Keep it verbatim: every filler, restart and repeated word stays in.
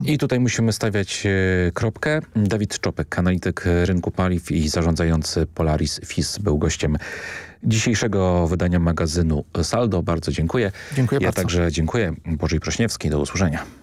I tutaj musimy stawiać e, kropkę. Dawid Czopek, analityk rynku paliw i zarządzający Polaris F I S, był gościem dzisiejszego wydania magazynu Saldo. Bardzo dziękuję. Dziękuję ja bardzo. także dziękuję. Bożej Prośniewskiej. Do usłyszenia.